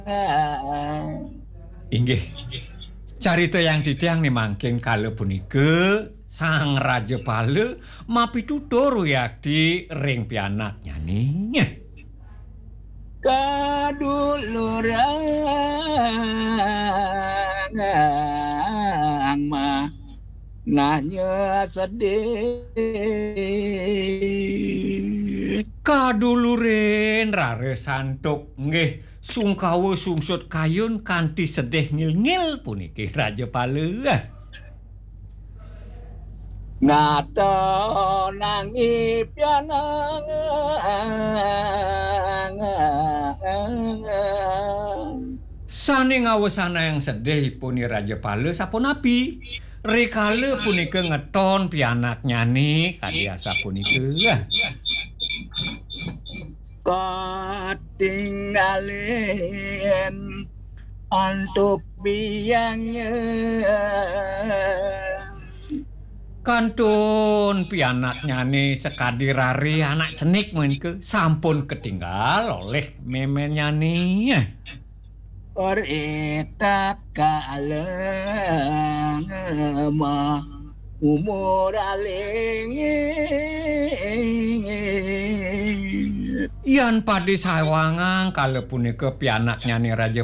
Inggih, carita yang ditiang mangking kala punika Sang Raja Bala mapitutur Ruyadi ring pianak nyani. Kaduluran mah nanya sedih. Kaduluren rare santuk nggih sungkawa sungsut kayun kanthi sedih ngil-ngil puniki Raja Bala. Ngata nangi pianang Sane ngawasana yang sedih puni Raja Bala sapunapi. Rikala punika ngeton pianak nyani kadiasa punika. Katinggalin antuk biangnya Kantun pianak nyani sekadi rari anak cenik menika sampun ketinggal oleh memen nyani. Orita kaleng mah umur aling Yan padi sawangang kala punika pianak nyani Raja